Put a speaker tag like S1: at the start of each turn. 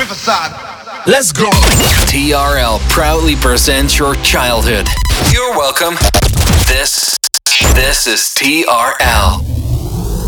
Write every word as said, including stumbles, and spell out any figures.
S1: Riverside.
S2: Let's go.
S3: T R L proudly presents your childhood. You're welcome. This, this is T R L.